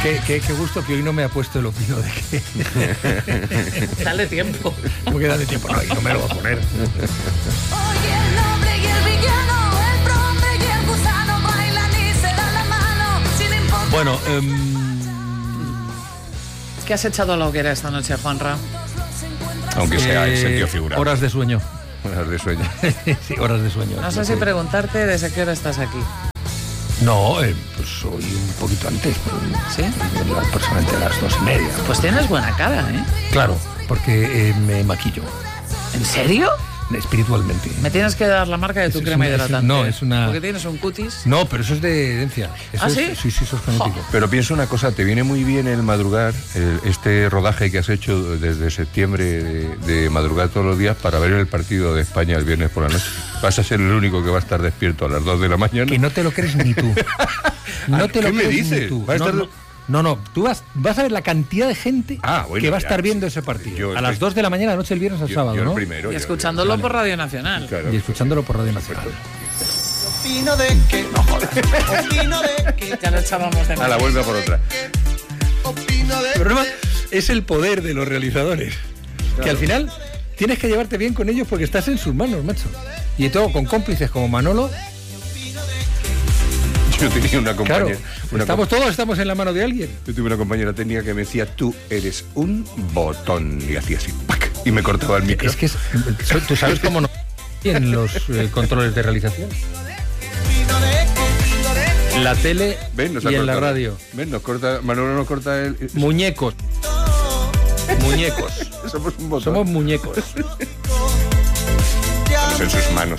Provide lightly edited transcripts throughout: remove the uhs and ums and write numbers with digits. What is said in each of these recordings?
Qué gusto que hoy no me ha puesto el opino de que... Dale tiempo. ¿Cómo que dale tiempo? No, no me lo va a poner. Oye, el noble y el villano, el prohombre y el gusano bailan y se dan la mano sin importar. Bueno, ¿Qué has echado a la hoguera esta noche, Juanra? Aunque sea en sentido figurado. horas de sueño. Horas de sueño. Sí, horas de sueño. No sé si preguntarte desde qué hora estás aquí. No, pues hoy un poquito antes. ¿Sí? Aproximadamente a las 2:30. Pues tienes buena cara, ¿eh? Claro, porque me maquillo. ¿En serio? Espiritualmente. Me tienes que dar la marca de tu Es crema una- hidratante. no, es una- Porque tienes un cutis. No, pero eso es de herencia. Eso ¿Ah, es- sí? Sí, eso es genético. Pero pienso una cosa, te viene muy bien el madrugar, este rodaje que has hecho desde septiembre de madrugar todos los días para ver el partido de España el viernes por la noche. Vas a ser el único que va a estar despierto a las 2 de la mañana. Que no te lo crees ni tú. No te ¿Qué lo me crees dices? ni tú. ¿Va a No, estar- no, tú vas a ver la cantidad de gente Bueno, que va a ya, estar viendo sí. ese partido. Yo a las 2 de la mañana, noche el viernes al sábado, yo ¿no? el primero. Y escuchándolo por Radio Nacional. Claro. Y escuchándolo por Radio Nacional. Opino de que no jodas. Opino de que Ya lo echábamos de A la menos. vuelta por otra. opino de El problema es el poder de los realizadores. Que al final tienes que llevarte bien con ellos porque estás en sus manos, macho. Y todo con cómplices como Manolo. Yo tenía una Claro, compañera. todos estamos en la mano de alguien. Yo tuve una compañera técnica que me decía, tú eres un botón. Y hacía así, ¡pac! Y me cortaba el micro. Es que tú sabes cómo no en los controles de realización. En la tele ¿Ven? Nos y ha en la cortado. radio. ¿Ven? Manolo nos corta el... Muñecos. Muñecos. Somos un botón. Somos muñecos. Estamos en sus manos.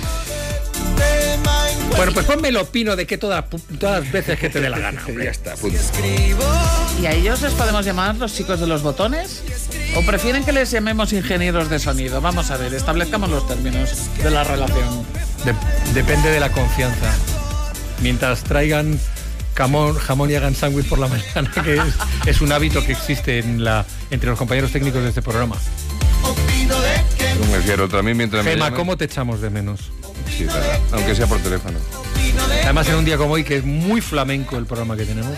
Bueno, pues ponme el opino de que todas las veces que te dé la gana, hombre. Ya está, punto. ¿Y a ellos les podemos llamar los chicos de los botones? ¿O prefieren que les llamemos ingenieros de sonido? Vamos a ver, establezcamos los términos de la relación. Depende de la confianza. Mientras traigan jamón y hagan sándwich por la mañana, que es un hábito que existe entre los compañeros técnicos de este programa. Como decía el otro, a mí mientras me Gema, llamen- ¿cómo te echamos de menos? Sí, verdad. Aunque sea por teléfono. Además, en un día como hoy, que es muy flamenco el programa que tenemos.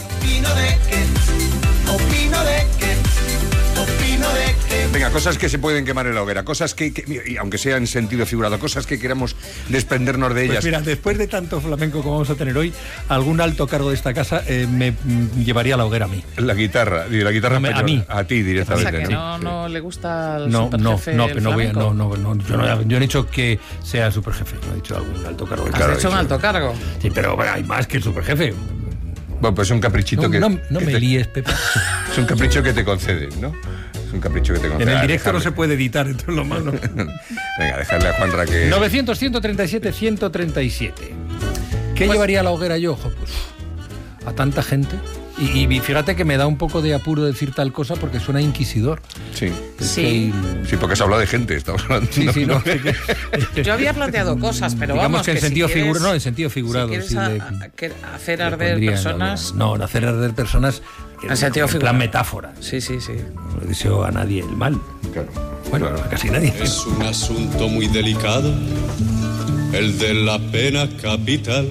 Venga, cosas que se pueden quemar en la hoguera, cosas y aunque sea en sentido figurado, cosas que queramos desprendernos de ellas. Pues mira, después de tanto flamenco como vamos a tener hoy, algún alto cargo de esta casa me llevaría a la hoguera a mí. La guitarra No, a española, mí. a ti O sea, directamente. que ¿no? no le gusta al No, superjefe el pero no voy a, flamenco. yo no he dicho que sea superjefe, no he dicho algún alto cargo. ¿Has Claro, hecho un eso. alto cargo? Sí, pero bueno, hay más que el superjefe. Bueno, pues es un caprichito No, que... no que me te- líes, Pepe. Es un capricho que te conceden, ¿no? Es un capricho que te conceden. En el directo no Dejarle- se puede editar, esto es lo malo. Venga, dejarle a Juanra que... 900-137-137. ¿Qué llevaría a la hoguera yo? Ojo, pues a tanta gente. Y fíjate que me da un poco de apuro decir tal cosa porque suena inquisidor. Sí. Es Sí. que hay- Sí, porque se habla de gente, estamos hablando. Sí, sí, no. Yo había planteado cosas, pero Digamos vamos, que en sentido si quieres- figurado, no, en sentido figurado. Si quieres sí, hacer le arder pondría en la personas... hoguera. No, hacer arder personas En sentido en plan figurado. metáfora. Sí, sí, sí. No le deseo a nadie el mal. Claro. Bueno, Claro. a casi nadie. Es un asunto muy delicado, el de la pena capital,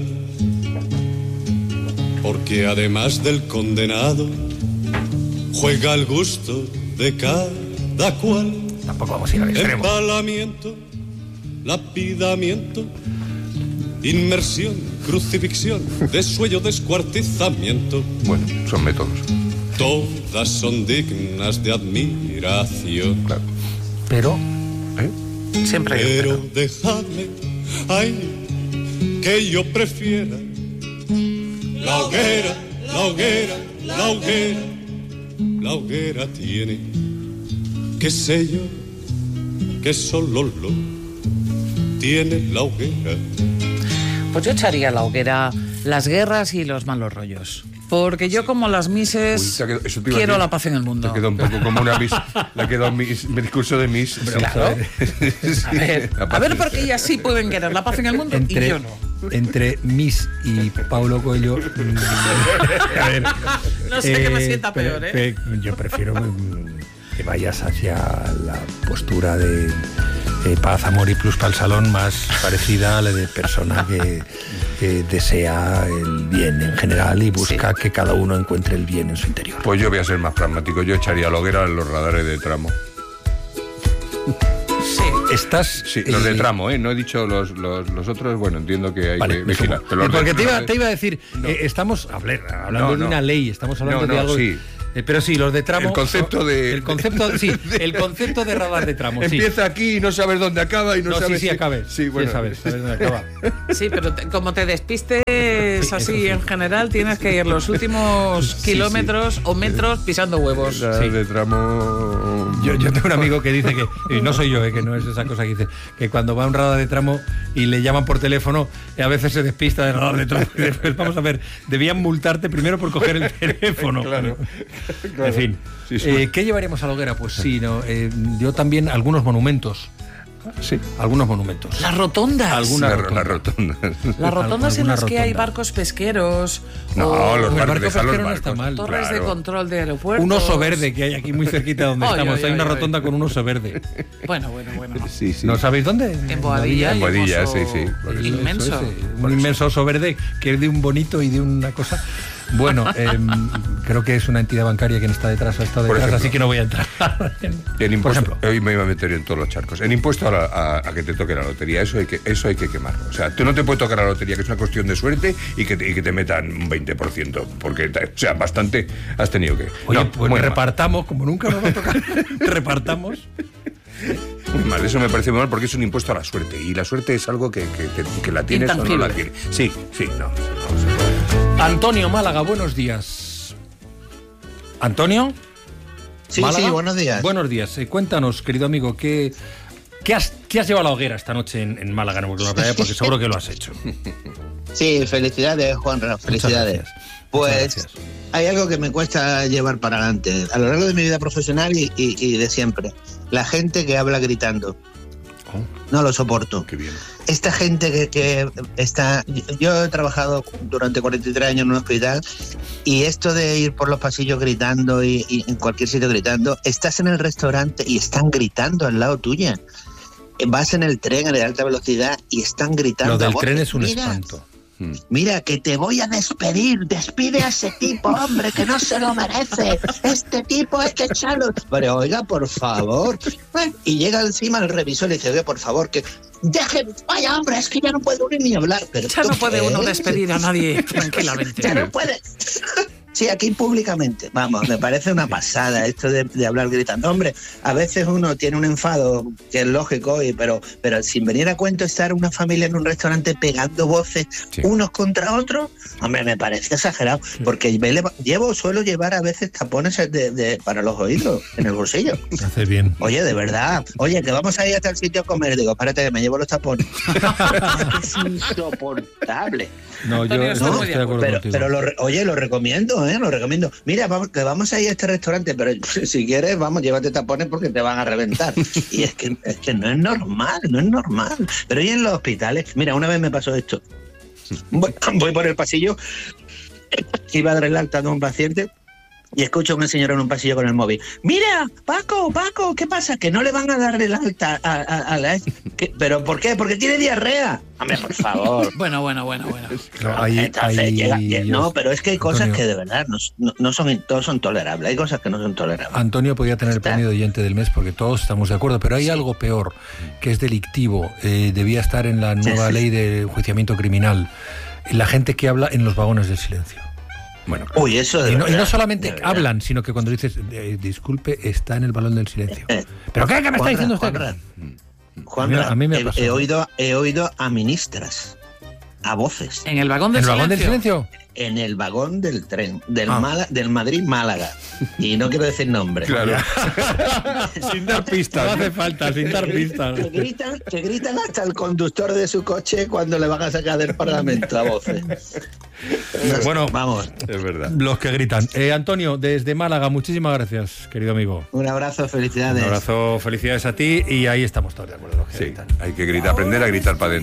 porque además del condenado, juega el gusto de cada cual. Tampoco vamos a ir al extremo. Empalamiento, lapidamiento, inmersión, crucifixión, desuello, descuartizamiento. Bueno, son métodos. Todas son dignas de admiración. Claro. Pero Siempre hay un Pero pero. dejadme, ay, que yo prefiera la hoguera, la hoguera, la hoguera. La hoguera tiene, qué sé yo, que solo lo tiene la hoguera. Pues yo echaría a la hoguera las guerras y los malos rollos. Porque yo, como las mises, Uy, te ha quedado- eso te iba a quiero decir. la paz en el mundo. Te quedó un poco como una miss. Le ha quedado mi discurso de miss. Claro. A ver, porque ellas sí pueden querer la paz en el mundo y yo no. entre Miss y Paulo Coelho. A ver, No sé qué me sienta peor, yo prefiero que vayas hacia la postura de paz, amor y plus para el salón, más parecida a la de persona que desea el bien en general y busca que cada uno encuentre el bien en su interior. Pues yo voy a ser más pragmático, yo echaría la hoguera en los radares de tramo. Estás... Sí, los de tramo, no he dicho los otros, bueno, entiendo que hay que vigilar. Porque te iba a decir, estamos hablando de una ley, estamos hablando de algo... Sí. Pero sí, los de tramo... El concepto de radar de tramo. Empieza aquí y no sabes dónde acaba y no sabes... Sí, acabes. Sí, bueno. Sabes dónde acaba. Sí, pero como te despistes así en general, tienes que ir los últimos kilómetros o metros pisando huevos. De tramo... Yo tengo un amigo que dice que, y no soy yo, que no es esa cosa que dice, que cuando va a un radar de tramo y le llaman por teléfono, a veces se despista del radar de tramo. Y después, vamos a ver, debían multarte primero por coger el teléfono. Claro. En fin, ¿qué llevaríamos a la hoguera? Pues sí, yo también algunos monumentos. Sí, algunos monumentos. Las rotondas. Las rotondas. Las rotondas en las que hay rotonda. barcos pesqueros. No, los barcos pesqueros no está mal. Torres de control de aeropuertos. Un oso verde que hay aquí muy cerquita donde estamos. Hay una rotonda con un oso verde. Bueno. Sí. ¿No sabéis dónde? En Boadilla. En Boadilla, sí. Inmenso. Un inmenso oso verde que es de un bonito y de una cosa. Bueno, creo que es una entidad bancaria quien está detrás, así que no voy a entrar. Por ejemplo, hoy me iba a meter en todos los charcos. El impuesto a que te toque la lotería, eso hay que quemarlo. O sea, tú no te puede tocar la lotería, que es una cuestión de suerte, y que te metan un 20%, porque, o sea, bastante has tenido que... Oye, pues repartamos, como nunca nos va a tocar, repartamos. Muy mal, eso me parece muy mal porque es un impuesto a la suerte, y la suerte es algo que la tienes o no la tienes. Sí, no. Antonio, Málaga, buenos días. ¿Antonio? Sí, ¿Málaga? sí, buenos días. Buenos días. Cuéntanos, querido amigo, ¿qué has llevado a la hoguera esta noche en Málaga, en la playa? Porque seguro que lo has hecho. Sí, felicidades, Juanra, felicidades. Pues hay algo que me cuesta llevar para adelante a lo largo de mi vida profesional y de siempre. La gente que habla gritando. No lo soporto. Qué bien. Esta gente que está... Yo he trabajado durante 43 años en un hospital y esto de ir por los pasillos gritando y en cualquier sitio gritando, estás en el restaurante y están gritando al lado tuya. Vas en el tren a de alta velocidad y están gritando. Lo del tren es un espanto. Mira, que te voy a despedir. Despide a ese tipo, hombre, que no se lo merece. Este tipo hay que echarlo. Pero oiga, por favor. Y llega encima el revisor y dice, oiga, por favor, que deje, vaya hombre, es que ya no puede uno ni hablar. Pero ya no puede uno despedir a nadie tranquilamente. Ya no puede. Sí, aquí públicamente. Vamos, me parece una pasada esto de hablar gritando. Hombre, a veces uno tiene un enfado que es lógico, pero sin venir a cuento estar una familia en un restaurante pegando voces unos contra otros, hombre, me parece exagerado. Porque suelo llevar a veces tapones para los oídos en el bolsillo. Hace bien. Oye, de verdad. Oye, que vamos a ir hasta el sitio a comer. Digo, espérate que me llevo los tapones. Es insoportable. No, yo no estoy de acuerdo contigo. Pero lo recomiendo, lo recomiendo. Mira, que vamos a ir a este restaurante, pero si quieres, vamos, llévate tapones porque te van a reventar. Y es que no es normal. Pero y en los hospitales, mira, una vez me pasó esto. Voy por el pasillo, iba a dar el alta de un paciente y escucho a una señora en un pasillo con el móvil. Mira, Paco, ¿qué pasa? Que no le van a dar el alta a la... ¿Pero por qué? Porque tiene diarrea. Hombre, por favor. Bueno. No, pero es que hay cosas que de verdad no son, todos son tolerables. Hay cosas que no son tolerables. Antonio podía tener el premio de oyente del mes porque todos estamos de acuerdo, pero hay algo peor, que es delictivo. Debía estar en la nueva ley de enjuiciamiento criminal. La gente que habla en los vagones del silencio. Bueno, claro. Uy, eso y no solamente hablan, sino que cuando dices, disculpe, está en el balón del silencio. ¿Pero qué me está diciendo usted? Juanra, a mí me ha pasado. He oído a ministras, a voces. ¿En el vagón del silencio? En el vagón del tren, del Madrid-Málaga. Y no quiero decir nombre. Claro. Sin dar pistas. No hace falta, sin dar pistas. Que gritan hasta el conductor de su coche cuando le van a sacar del Parlamento a voces. Bueno, vamos. Es verdad. Los que gritan. Antonio, desde Málaga, muchísimas gracias, querido amigo. Un abrazo, felicidades. Un abrazo, felicidades a ti. Y ahí estamos todos de acuerdo. Los que gritan. Hay que gritar, aprender a gritar para adentro.